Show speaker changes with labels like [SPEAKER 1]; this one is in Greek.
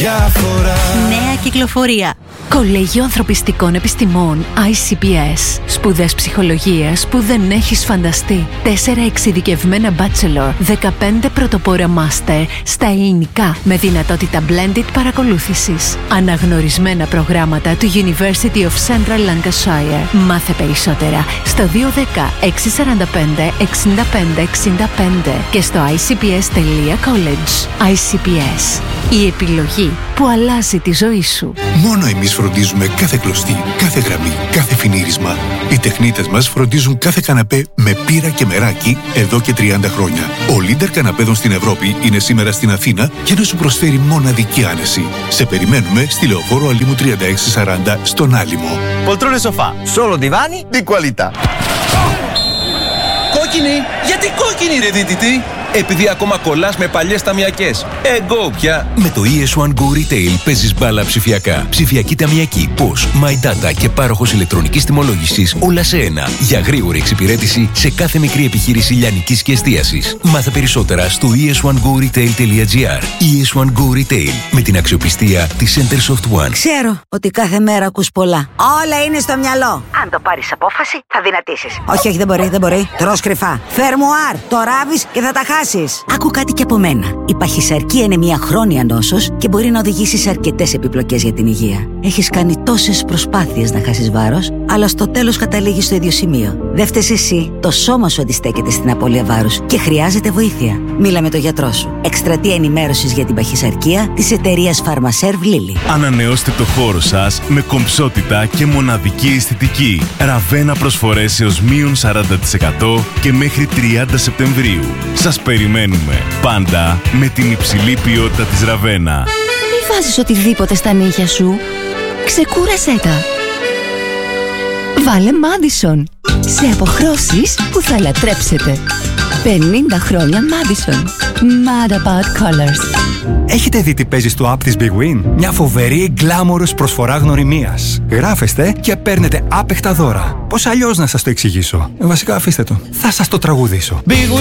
[SPEAKER 1] διαφορά.
[SPEAKER 2] Νέα κυκλοφορία. Κολέγιο Ανθρωπιστικών Επιστημών ICPS. Σπουδές ψυχολογίας που δεν έχεις φανταστεί. 4 εξειδικευμένα bachelor, 15 πρωτοπόρα master στα ελληνικά με δυνατότητα blended παρακολούθησης. Αναγνωρισμένα προγράμματα του University of Central Lancashire. Μάθε περισσότερα στο 210 645 65 65 και στο icps.college. ICPS. Η επιλογή που αλλάζει τη ζωή σου.
[SPEAKER 3] Μόνο εμείς φροντίζουμε κάθε κλωστή, κάθε γραμμή, κάθε φινίρισμα. Οι τεχνίτες μας φροντίζουν κάθε καναπέ με πύρα και μεράκι εδώ και 30 χρόνια. Ο leader καναπέδων στην Ευρώπη είναι σήμερα στην Αθήνα και να σου προσφέρει μοναδική άνεση. Σε περιμένουμε στη Λεωφόρο Αλήμου 3640 στον Άλυμο.
[SPEAKER 4] Poltrone sofà, solo divani di qualità.
[SPEAKER 5] Κόκκινη! Γιατί κόκκινη ρε δίτητη! Επειδή ακόμα κολλάς με παλιές ταμιακές. Εγώ πια!
[SPEAKER 6] Με το ES1 Go Retail παίζεις μπάλα ψηφιακά. Ψηφιακή ταμιακή, POS, My Data και πάροχος ηλεκτρονικής τιμολόγησης όλα σε ένα. Για γρήγορη εξυπηρέτηση σε κάθε μικρή επιχείρηση λιανικής και εστίασης. Μάθε περισσότερα στο es1goretail.gr. ES1 Go Retail με την αξιοπιστία της Centersoft One.
[SPEAKER 7] Ξέρω ότι κάθε μέρα ακούς πολλά. Όλα είναι στο μυαλό. Αν το πάρεις απόφαση, θα δυνατήσεις. Όχι, δεν μπορεί. Τρως κρυφά. Φερμουάρ, το ράβεις και θα τα χάσεις. Άκου κάτι και από μένα. Η παχυσαρκία είναι μια χρόνια νόσος και μπορεί να οδηγήσει σε αρκετές επιπλοκές για την υγεία. Έχεις κάνει τόσες προσπάθειες να χάσεις βάρος, αλλά στο τέλος καταλήγεις στο ίδιο σημείο. Δεν φταίς εσύ. Το σώμα σου αντιστέκεται στην απώλεια βάρους και χρειάζεται βοήθεια. Μίλα με τον γιατρό σου. Εκστρατεία ενημέρωσης για την παχυσαρκία της εταιρείας Pharmaserv Lilly.
[SPEAKER 8] Ανανεώστε το χώρο σας με κομψότητα και μοναδική αισθητική. Ραβένα προσφορές έως μείον 40% και μέχρι 30 Σεπτεμβρίου. Σας περιμένουμε πάντα με την υψηλή ποιότητα της Ραβένα.
[SPEAKER 2] Μη βάζεις οτιδήποτε στα νύχια σου. Ξεκούρασέ τα. Βάλε Madison. Σε αποχρώσεις που θα λατρέψετε. 50 χρόνια Madison. Mad about colors.
[SPEAKER 9] Έχετε δει τι παίζει στο app της Big Win? Μια φοβερή γκλάμορος προσφορά γνωριμίας. Γράφεστε και παίρνετε άπεχτα δώρα. Πώς αλλιώς να σας το εξηγήσω? Βασικά αφήστε το. Θα σας το τραγουδήσω.
[SPEAKER 1] Big